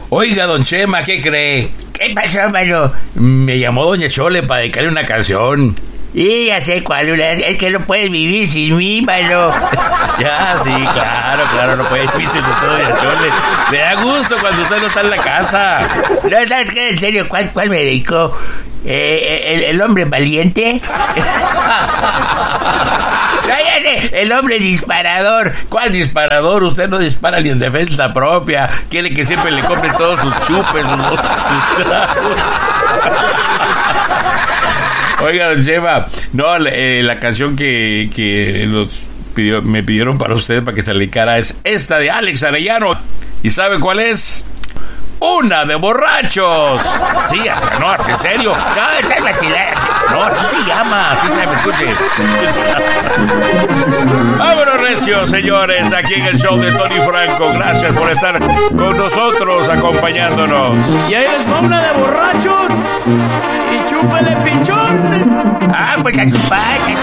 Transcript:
Oiga, don Chema, ¿qué cree? ¿Qué pasó, mano? Me llamó doña Chole para dedicarle una canción. Y ya sé cuál, es que no puedes vivir sin mí, mano. Ya, sí, claro, no puedes vivir sin usted, doña Chole. Le da gusto cuando usted no está en la casa. No, ¿sabes qué? En serio, ¿cuál me dedicó? ¿El hombre valiente? ¡Cállate! El hombre disparador. ¿Cuál disparador? Usted no dispara ni en defensa propia. Quiere que siempre le compre todos sus chupes, sus tragos. Oiga, don Chema, no, la canción que me pidieron para usted, para que se le dedicara, es esta de Alex Arellano. ¿Y sabe cuál es? ¡Una de borrachos! Sí, no, en serio. No, esta es vacilada. No, así se llama, escuche. Vámonos, recio, señores, aquí en el show de Tony Franco. Gracias por estar con nosotros, acompañándonos. Y ahí les va una de borrachos. Y chúpele, pichón. Ah, pues a chupar.